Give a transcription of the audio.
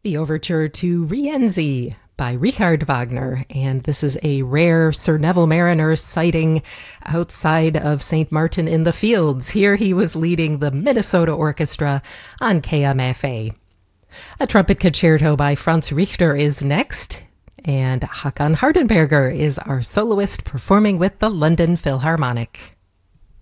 The overture to Rienzi by Richard Wagner, and this is a rare Sir Neville Mariner sighting outside of St. Martin in the Fields. Here he was leading the Minnesota Orchestra on KMFA. A trumpet concerto by Franz Richter is next, and Hakan Hardenberger is our soloist performing with the London Philharmonic.